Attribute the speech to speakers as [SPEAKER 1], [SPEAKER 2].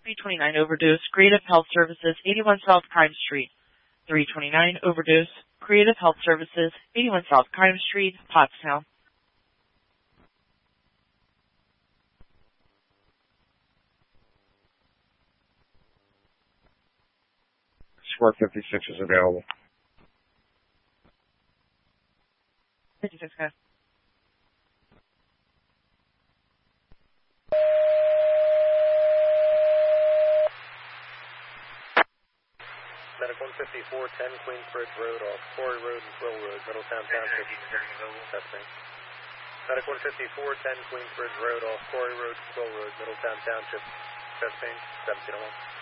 [SPEAKER 1] 329 overdose, Creative Health Services, 81 South Crime Street. 329 overdose, Creative Health Services, 81 South Crime Street, Pottstown.
[SPEAKER 2] Square 56 is available.
[SPEAKER 1] 56, guys.
[SPEAKER 3] Medic 15410 Queensbridge Road off Quarry Road and Quill Road, Middletown Township. Testing. Medic 15410 Queensbridge Road off Quarry Road and Quill Road, Middletown Township. Testing. 1701.